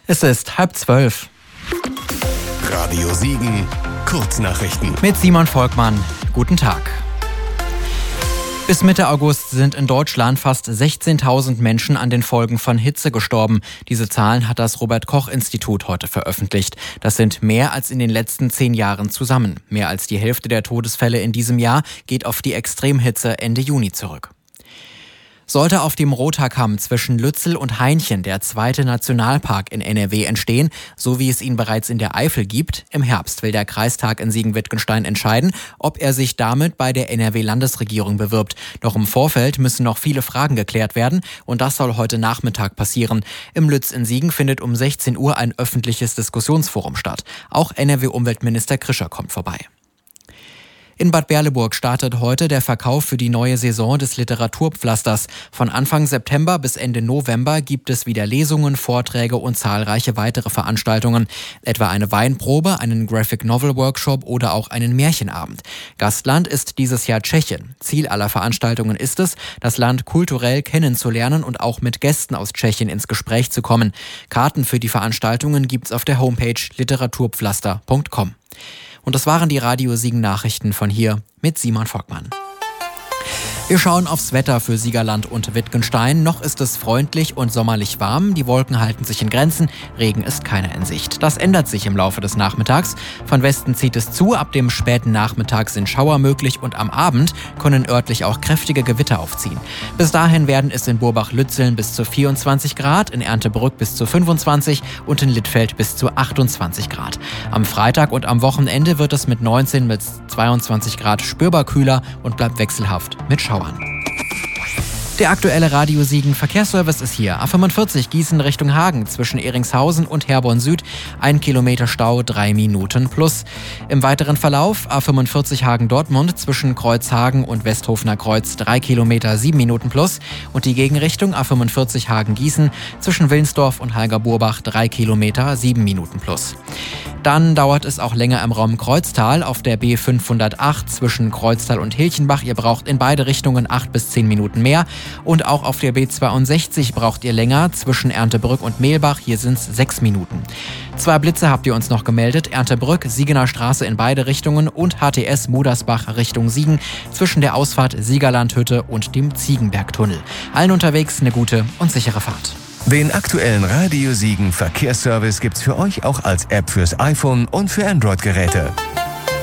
Es ist 11:30. Radio Siegen, Kurznachrichten. Mit Simon Volkmann. Guten Tag. Bis Mitte August sind in Deutschland fast 16.000 Menschen an den Folgen von Hitze gestorben. Diese Zahlen hat das Robert-Koch-Institut heute veröffentlicht. Das sind mehr als in den letzten 10 Jahren zusammen. Mehr als die Hälfte der Todesfälle in diesem Jahr geht auf die Extremhitze Ende Juni zurück. Sollte auf dem Rothaarkamm zwischen Lützel und Hainchen der zweite Nationalpark in NRW entstehen, so wie es ihn bereits in der Eifel gibt, im Herbst will der Kreistag in Siegen-Wittgenstein entscheiden, ob er sich damit bei der NRW-Landesregierung bewirbt. Doch im Vorfeld müssen noch viele Fragen geklärt werden und das soll heute Nachmittag passieren. Im Lütz in Siegen findet um 16 Uhr ein öffentliches Diskussionsforum statt. Auch NRW-Umweltminister Krischer kommt vorbei. In Bad Berleburg startet heute der Verkauf für die neue Saison des Literaturpflasters. Von Anfang September bis Ende November gibt es wieder Lesungen, Vorträge und zahlreiche weitere Veranstaltungen. Etwa eine Weinprobe, einen Graphic-Novel-Workshop oder auch einen Märchenabend. Gastland ist dieses Jahr Tschechien. Ziel aller Veranstaltungen ist es, das Land kulturell kennenzulernen und auch mit Gästen aus Tschechien ins Gespräch zu kommen. Karten für die Veranstaltungen gibt's auf der Homepage literaturpflaster.com. Und das waren die Radio Siegen Nachrichten von hier mit Simon Volkmann. Wir schauen aufs Wetter für Siegerland und Wittgenstein. Noch ist es freundlich und sommerlich warm. Die Wolken halten sich in Grenzen. Regen ist keiner in Sicht. Das ändert sich im Laufe des Nachmittags. Von Westen zieht es zu. Ab dem späten Nachmittag sind Schauer möglich und am Abend können örtlich auch kräftige Gewitter aufziehen. Bis dahin werden es in Burbach-Lützeln bis zu 24 Grad, in Erndtebrück bis zu 25 und in Littfeld bis zu 28 Grad. Am Freitag und am Wochenende wird es mit 19 bis 22 Grad spürbar kühler und bleibt wechselhaft mit Schauern. Der aktuelle Radio Siegen Verkehrsservice ist hier. A45 Gießen Richtung Hagen zwischen Eringshausen und Herborn Süd. 1 Kilometer Stau, 3 Minuten plus. Im weiteren Verlauf A45 Hagen-Dortmund zwischen Kreuzhagen und Westhofener Kreuz 3 Kilometer, 7 Minuten plus. Und die Gegenrichtung A45 Hagen-Gießen zwischen Wilnsdorf und Halger-Burbach 3 Kilometer, 7 Minuten plus. Dann dauert es auch länger im Raum Kreuztal auf der B508 zwischen Kreuztal und Hilchenbach. Ihr braucht in beide Richtungen 8 bis 10 Minuten mehr. Und auch auf der B62 braucht ihr länger zwischen Erndtebrück und Mehlbach. Hier sind es 6 Minuten. 2 Blitze habt ihr uns noch gemeldet. Erndtebrück, Siegener Straße in beide Richtungen und HTS Modersbach Richtung Siegen zwischen der Ausfahrt Siegerlandhütte und dem Ziegenbergtunnel. Allen unterwegs eine gute und sichere Fahrt. Den aktuellen Radio Siegen Verkehrsservice gibt's für euch auch als App fürs iPhone und für Android-Geräte.